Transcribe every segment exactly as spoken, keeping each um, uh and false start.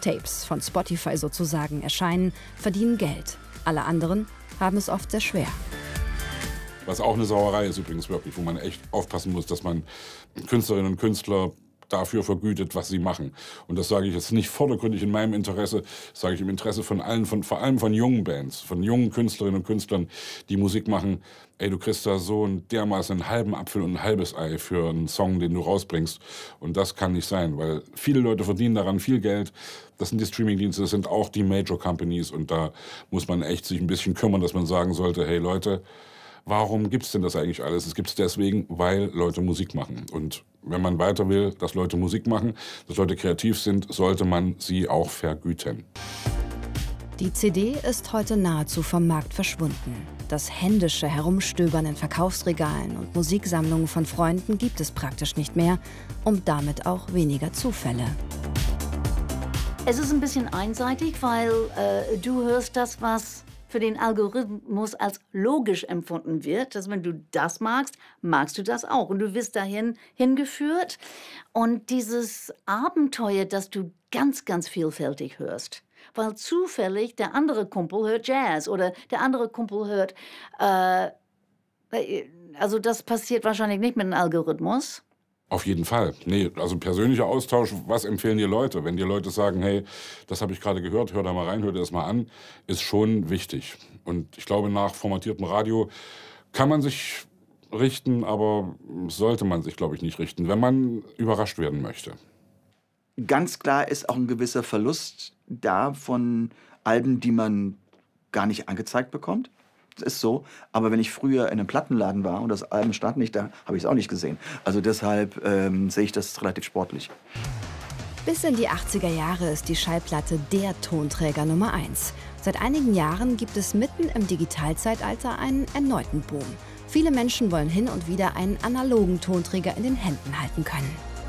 Mixtapes, von Spotify sozusagen, erscheinen, verdienen Geld. Alle anderen haben es oft sehr schwer. Was auch eine Sauerei ist übrigens wirklich, wo man echt aufpassen muss, dass man Künstlerinnen und Künstler dafür vergütet, was sie machen. Und das sage ich jetzt nicht vordergründig in meinem Interesse, das sage ich im Interesse von allen, von, vor allem von jungen Bands, von jungen Künstlerinnen und Künstlern, die Musik machen. Ey, du kriegst da so einen dermaßen einen halben Apfel und ein halbes Ei für einen Song, den du rausbringst. Und das kann nicht sein, weil viele Leute verdienen daran viel Geld. Das sind die Streamingdienste, das sind auch die Major Companies. Und da muss man echt sich ein bisschen kümmern, dass man sagen sollte, hey Leute, warum gibt's denn das eigentlich alles? Es gibt's deswegen, weil Leute Musik machen. Und wenn man weiter will, dass Leute Musik machen, dass Leute kreativ sind, sollte man sie auch vergüten. Die C D ist heute nahezu vom Markt verschwunden. Das händische Herumstöbern in Verkaufsregalen und Musiksammlungen von Freunden gibt es praktisch nicht mehr und damit auch weniger Zufälle. Es ist ein bisschen einseitig, weil äh, du hörst das, was für den Algorithmus als logisch empfunden wird, dass wenn du das magst, magst du das auch. Und du wirst dahin hingeführt. Und dieses Abenteuer, dass du ganz, ganz vielfältig hörst, weil zufällig der andere Kumpel hört Jazz oder der andere Kumpel hört, äh, also das passiert wahrscheinlich nicht mit dem Algorithmus. Auf jeden Fall. Nee, also persönlicher Austausch, was empfehlen dir Leute? Wenn dir Leute sagen, hey, das habe ich gerade gehört, hör da mal rein, hör dir das mal an, ist schon wichtig. Und ich glaube, nach formatiertem Radio kann man sich richten, aber sollte man sich, glaube ich, nicht richten, wenn man überrascht werden möchte. Ganz klar ist auch ein gewisser Verlust da von Alben, die man gar nicht angezeigt bekommt. Das ist so. Aber wenn ich früher in einem Plattenladen war und das Album stand nicht da, habe ich es auch nicht gesehen. Also deshalb ähm, sehe ich das relativ sportlich. Bis in die achtziger Jahre ist die Schallplatte der Tonträger Nummer eins. Seit einigen Jahren gibt es mitten im Digitalzeitalter einen erneuten Boom. Viele Menschen wollen hin und wieder einen analogen Tonträger in den Händen halten können.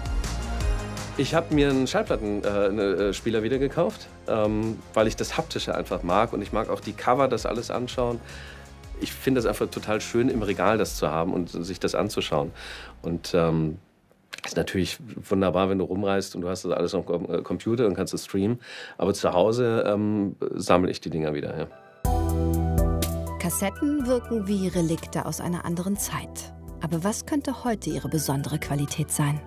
Ich habe mir einen Schallplattenspieler äh, wieder gekauft, ähm, weil ich das Haptische einfach mag und ich mag auch die Cover, das alles anschauen. Ich finde es einfach total schön, im Regal das zu haben und sich das anzuschauen. Und ähm, ist natürlich wunderbar, wenn du rumreist und du hast das alles am Computer und kannst es streamen. Aber zu Hause ähm, sammle ich die Dinger wieder. Ja. Kassetten wirken wie Relikte aus einer anderen Zeit. Aber was könnte heute ihre besondere Qualität sein?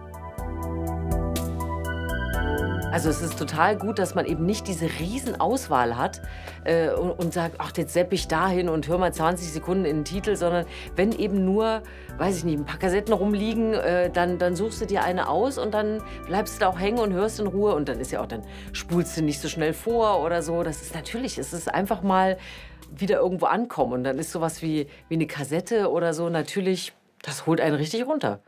Also es ist total gut, dass man eben nicht diese Riesenauswahl hat äh, und, und sagt, ach, jetzt sepp ich dahin und hör mal zwanzig Sekunden in den Titel, sondern wenn eben nur, weiß ich nicht, ein paar Kassetten rumliegen, äh, dann, dann suchst du dir eine aus und dann bleibst du da auch hängen und hörst in Ruhe und dann ist ja auch, dann spulst du nicht so schnell vor oder so. Das ist natürlich, es ist einfach mal wieder irgendwo ankommen und dann ist sowas wie, wie eine Kassette oder so natürlich, das holt einen richtig runter.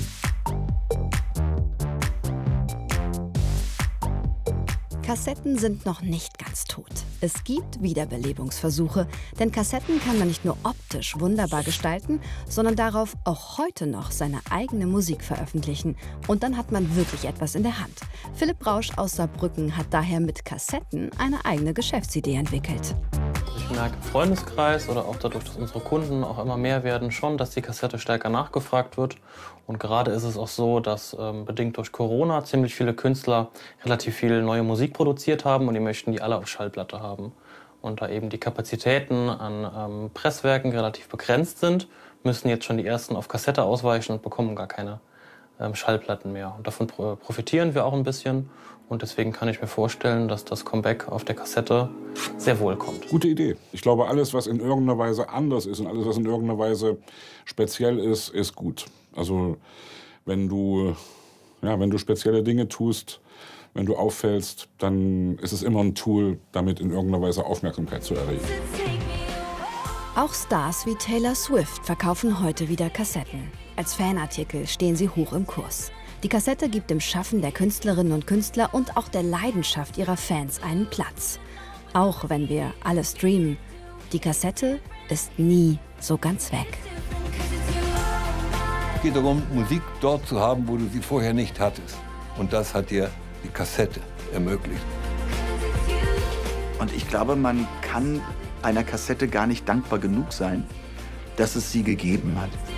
Kassetten sind noch nicht ganz tot. Es gibt Wiederbelebungsversuche, denn Kassetten kann man nicht nur optisch wunderbar gestalten, sondern darauf auch heute noch seine eigene Musik veröffentlichen. Und dann hat man wirklich etwas in der Hand. Philipp Rausch aus Saarbrücken hat daher mit Kassetten eine eigene Geschäftsidee entwickelt. Ich merke im Freundeskreis oder auch dadurch, dass unsere Kunden auch immer mehr werden, schon, dass die Kassette stärker nachgefragt wird. Und gerade ist es auch so, dass ähm, bedingt durch Corona ziemlich viele Künstler relativ viel neue Musik produziert haben und die möchten die alle auf Schallplatte haben. Und da eben die Kapazitäten an ähm, Presswerken relativ begrenzt sind, müssen jetzt schon die ersten auf Kassette ausweichen und bekommen gar keine ähm, Schallplatten mehr. Und davon pro profitieren wir auch ein bisschen. Und deswegen kann ich mir vorstellen, dass das Comeback auf der Kassette sehr wohl kommt. Gute Idee. Ich glaube, alles, was in irgendeiner Weise anders ist und alles, was in irgendeiner Weise speziell ist, ist gut. Also wenn du, ja, wenn du spezielle Dinge tust, wenn du auffällst, dann ist es immer ein Tool, damit in irgendeiner Weise Aufmerksamkeit zu erregen. Auch Stars wie Taylor Swift verkaufen heute wieder Kassetten. Als Fanartikel stehen sie hoch im Kurs. Die Kassette gibt dem Schaffen der Künstlerinnen und Künstler und auch der Leidenschaft ihrer Fans einen Platz. Auch wenn wir alle streamen, die Kassette ist nie so ganz weg. Es geht darum, Musik dort zu haben, wo du sie vorher nicht hattest. Und das hat dir die Kassette ermöglicht. Und ich glaube, man kann einer Kassette gar nicht dankbar genug sein, dass es sie gegeben hat.